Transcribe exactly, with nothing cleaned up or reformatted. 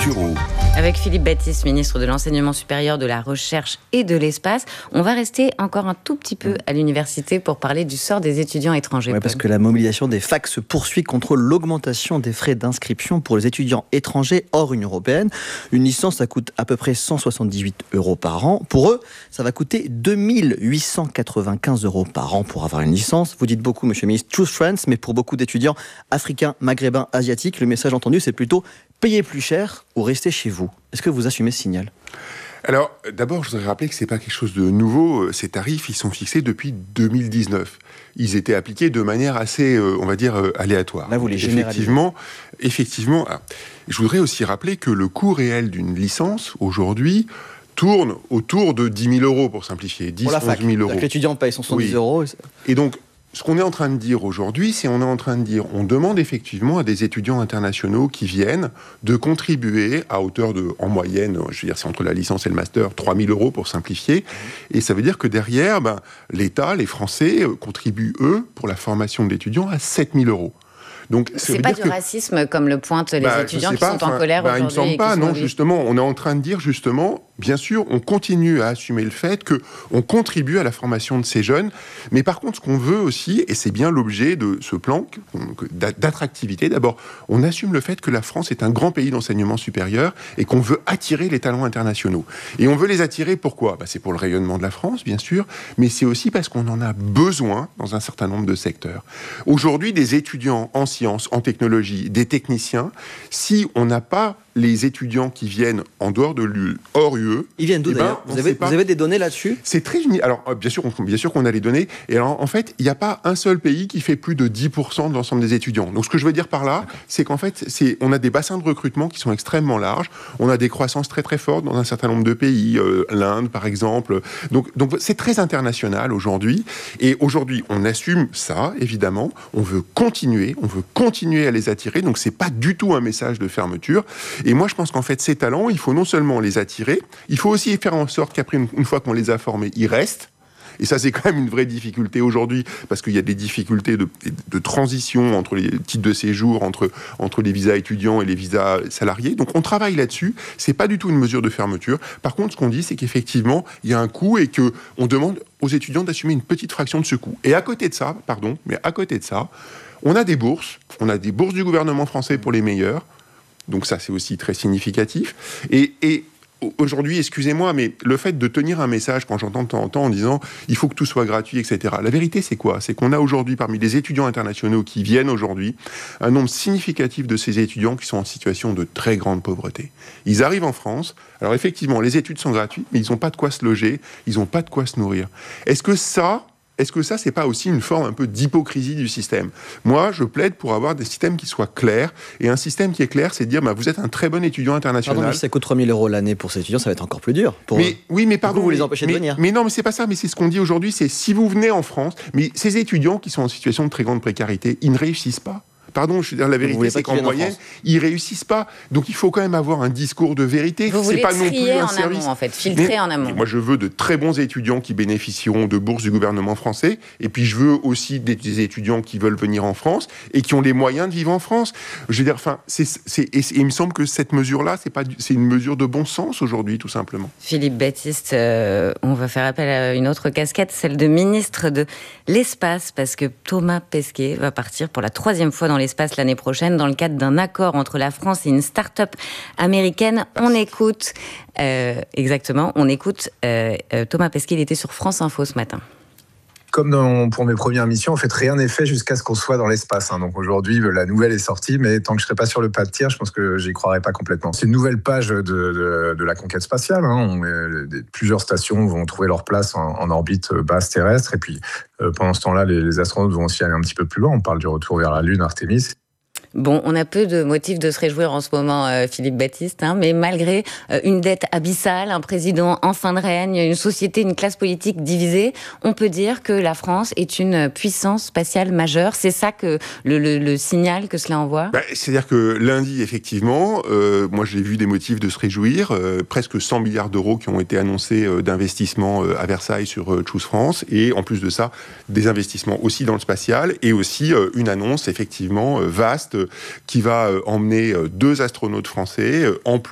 Turot. Avec Philippe Baptiste, ministre de l'Enseignement supérieur, de la Recherche et de l'Espace, on va rester encore un tout petit peu à l'université pour parler du sort des étudiants étrangers. Oui, parce que la mobilisation des facs se poursuit contre l'augmentation des frais d'inscription pour les étudiants étrangers hors Union européenne. Une licence, ça coûte à peu près cent soixante-dix-huit euros par an. Pour eux, ça va coûter deux mille huit cent quatre-vingt-quinze euros par an pour avoir une licence. Vous dites beaucoup, monsieur le ministre, choose France, mais pour beaucoup d'étudiants africains, maghrébins, asiatiques, le message entendu, c'est plutôt payer plus cher ou rester chez vous. Est-ce que vous assumez ce signal ? Alors, d'abord, je voudrais rappeler que ce n'est pas quelque chose de nouveau. Ces tarifs, ils sont fixés depuis deux mille dix-neuf. Ils étaient appliqués de manière assez, euh, on va dire, euh, aléatoire. Là, vous les généralisez. Effectivement, effectivement, je voudrais aussi rappeler que le coût réel d'une licence, aujourd'hui, tourne autour de dix mille euros, pour simplifier. dix à onze mille euros. L'étudiant paye son soixante-dix euros. Et donc, ce qu'on est en train de dire aujourd'hui, c'est on est en train de dire, on demande effectivement à des étudiants internationaux qui viennent de contribuer à hauteur de, en moyenne, je veux dire, c'est entre la licence et le master, trois mille euros pour simplifier. Et ça veut dire que derrière, ben, l'État, les Français, contribuent, eux, pour la formation de l'étudiant à sept mille euros. Donc, c'est pas du que... racisme comme le pointent les bah, étudiants qui pas, sont en colère bah, aujourd'hui. Il me semble pas, non, justement, on est en train de dire, justement, bien sûr, on continue à assumer le fait qu'on contribue à la formation de ces jeunes, mais par contre, ce qu'on veut aussi, et c'est bien l'objet de ce plan d'attractivité, d'abord, on assume le fait que la France est un grand pays d'enseignement supérieur et qu'on veut attirer les talents internationaux. Et on veut les attirer, pourquoi ? Bah, c'est pour le rayonnement de la France, bien sûr, mais c'est aussi parce qu'on en a besoin dans un certain nombre de secteurs. Aujourd'hui, des étudiants en sciences, en technologie, des techniciens, si on n'a pas les étudiants qui viennent en dehors de l'U E, hors U E... Ils viennent d'où, eh ben, d'ailleurs vous avez, vous avez des données là-dessus ? C'est très uni... Alors, bien sûr, on, bien sûr qu'on a les données. Et alors, en fait, il n'y a pas un seul pays qui fait plus de dix pour cent de l'ensemble des étudiants. Donc, ce que je veux dire par là, c'est qu'en fait, c'est, on a des bassins de recrutement qui sont extrêmement larges. On a des croissances très, très fortes dans un certain nombre de pays. Euh, L'Inde, par exemple. Donc, donc, c'est très international aujourd'hui. Et aujourd'hui, on assume ça, évidemment. On veut continuer. On veut continuer à les attirer. Donc, c'est pas du tout un message de fermeture. Et moi, je pense qu'en fait, ces talents, il faut non seulement les attirer, il faut aussi faire en sorte qu'après, une, une fois qu'on les a formés, ils restent. Et ça, c'est quand même une vraie difficulté aujourd'hui, parce qu'il y a des difficultés de, de transition entre les titres de séjour, entre, entre les visas étudiants et les visas salariés. Donc, on travaille là-dessus. C'est pas du tout une mesure de fermeture. Par contre, ce qu'on dit, c'est qu'effectivement, il y a un coût et qu'on demande aux étudiants d'assumer une petite fraction de ce coût. Et à côté de ça, pardon, mais à côté de ça, on a des bourses. On a des bourses du gouvernement français pour les meilleurs. Donc ça, c'est aussi très significatif. Et, et aujourd'hui, excusez-moi, mais le fait de tenir un message, quand j'entends de temps en temps en disant « il faut que tout soit gratuit », et cetera. La vérité, c'est quoi ? C'est qu'on a aujourd'hui, parmi les étudiants internationaux qui viennent aujourd'hui, un nombre significatif de ces étudiants qui sont en situation de très grande pauvreté. Ils arrivent en France, alors effectivement, les études sont gratuites, mais ils n'ont pas de quoi se loger, ils n'ont pas de quoi se nourrir. Est-ce que ça... Est-ce que ça, c'est pas aussi une forme un peu d'hypocrisie du système ? Moi, je plaide pour avoir des systèmes qui soient clairs. Et un système qui est clair, c'est de dire, bah, vous êtes un très bon étudiant international. Pardon, mais si ça coûte trois mille euros l'année pour ces étudiants, ça va être encore plus dur. Pour mais, oui, mais pardon. Vous, vous les empêchez mais, de venir. Mais non, mais c'est pas ça. Mais c'est ce qu'on dit aujourd'hui, c'est si vous venez en France, mais ces étudiants qui sont en situation de très grande précarité, ils ne réussissent pas. Pardon, je veux dire, la vérité, c'est qu'en moyenne, ils réussissent pas. Donc, il faut quand même avoir un discours de vérité. Vous c'est voulez pas non plus un en service. amont, en fait, filtrer mais, en amont. Moi, je veux de très bons étudiants qui bénéficieront de bourses du gouvernement français. Et puis, je veux aussi des, des étudiants qui veulent venir en France et qui ont les moyens de vivre en France. Je veux dire, enfin, c'est, c'est, et, et il me semble que cette mesure-là, c'est pas, c'est une mesure de bon sens aujourd'hui, tout simplement. Philippe Baptiste, euh, on va faire appel à une autre casquette, celle de ministre de l'Espace, parce que Thomas Pesquet va partir pour la troisième fois dans l'espace l'année prochaine, dans le cadre d'un accord entre la France et une start-up américaine. On écoute, euh, exactement, on écoute euh, euh, Thomas Pesquet, il était sur France Info ce matin. Comme dans, pour mes premières missions, en fait, rien n'est fait jusqu'à ce qu'on soit dans l'espace. Hein. Donc aujourd'hui, la nouvelle est sortie, mais tant que je ne serai pas sur le pas de tir, je pense que j'y croirai pas complètement. C'est une nouvelle page de, de, de la conquête spatiale. Hein. On, euh, plusieurs stations vont trouver leur place en, en orbite basse terrestre. Et puis, euh, pendant ce temps-là, les, les astronautes vont aussi aller un petit peu plus loin. On parle du retour vers la Lune, Artemis. Bon, on a peu de motifs de se réjouir en ce moment, euh, Philippe Baptiste, hein, mais malgré euh, une dette abyssale, un président en fin de règne, une société, une classe politique divisée, on peut dire que la France est une puissance spatiale majeure. C'est ça que le, le, le signal que cela envoie ? Bah, c'est-à-dire que lundi, effectivement, euh, moi j'ai vu des motifs de se réjouir, euh, presque cent milliards d'euros qui ont été annoncés euh, d'investissements euh, à Versailles sur euh, Choose France, et en plus de ça, des investissements aussi dans le spatial, et aussi euh, une annonce effectivement euh, vaste, qui va emmener deux astronautes français, en plus